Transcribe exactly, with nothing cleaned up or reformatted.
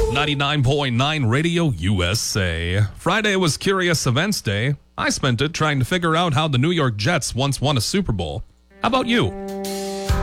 ninety-nine point nine Radio U S A. Friday was Curious Events Day. I spent it trying to figure out how the New York Jets once won a Super Bowl. How about you?